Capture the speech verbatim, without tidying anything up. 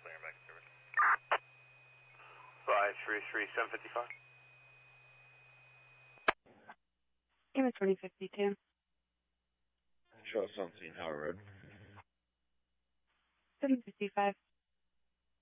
clear back service. five three three, seven fifty-five. Give it twenty fifty-two. Show us on scene, Howard Road. seven fifty-five.